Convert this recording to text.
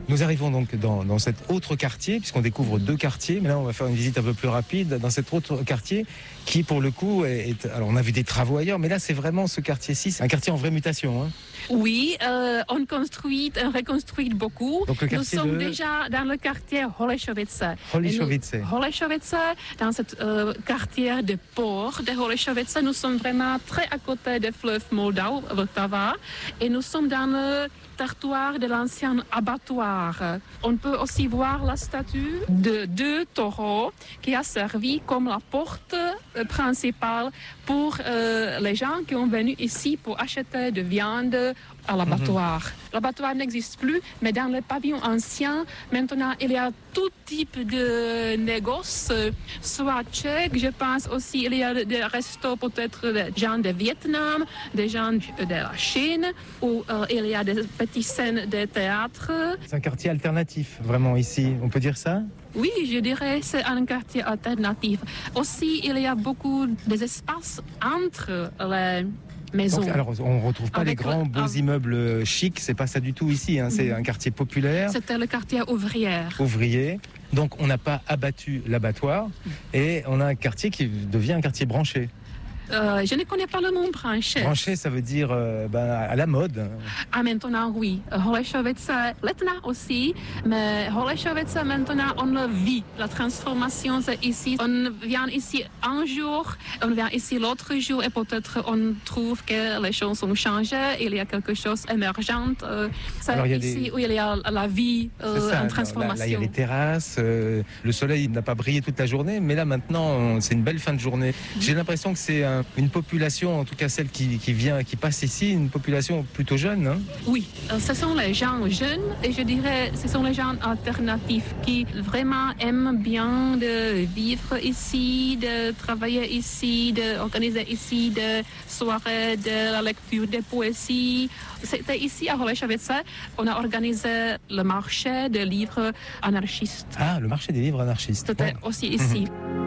Nous arrivons donc dans cet autre quartier, puisqu'on découvre 2 quartiers, mais là on va faire une visite un peu plus rapide dans cet autre quartier qui pour le coup alors on a vu des travaux ailleurs, mais là c'est vraiment ce quartier-ci, c'est un quartier en vraie mutation. Hein. Oui, on reconstruit beaucoup. Donc, nous sommes déjà dans le quartier Holešovice. Holešovice, dans ce quartier de port de Holešovice, nous sommes vraiment très à côté du fleuve Moldau, Vltava, et nous sommes dans le territoire de l'ancien abattoir. On peut aussi voir la statue de 2 taureaux qui a servi comme la porte principale pour les gens qui ont venu ici pour acheter de viande à l'abattoir. L'abattoir n'existe plus, mais dans le pavillon ancien, maintenant, il y a tout type de négoces, soit tchèques, je pense aussi, il y a des restos peut-être des gens de Vietnam, des gens de la Chine, où il y a des petites scènes de théâtre. C'est un quartier alternatif, vraiment, ici, on peut dire ça ? Oui, je dirais c'est un quartier alternatif. Aussi, il y a beaucoup d'espace entre les maisons. Donc, alors, on ne retrouve pas les grands beaux immeubles chics, c'est pas ça du tout ici, hein. C'est un quartier populaire. C'était le quartier ouvrier. Donc on n'a pas abattu l'abattoir et on a un quartier qui devient un quartier branché. Je ne connais pas le mot branché. Branché, ça veut dire à la mode. Ah, maintenant, oui. Holešovice, Letna aussi. Mais Holešovice, maintenant, on le vit. La transformation, c'est ici. On vient ici un jour, on vient ici l'autre jour et peut-être on trouve que les choses ont changé. Il y a quelque chose d'émergent. C'est ici où il y a la vie, une transformation. Là, il y a les terrasses. Le soleil n'a pas brillé toute la journée, mais là, maintenant, c'est une belle fin de journée. J'ai l'impression que c'est une population, en tout cas celle qui passe ici, une population plutôt jeune. Hein. Oui, ce sont les gens jeunes et je dirais ce sont les gens alternatifs qui vraiment aiment bien de vivre ici, de travailler ici, d'organiser ici des soirées de la lecture de poésie. C'était ici à Holešovice, on a organisé le marché des livres anarchistes. Ah, le marché des livres anarchistes. C'était aussi ici.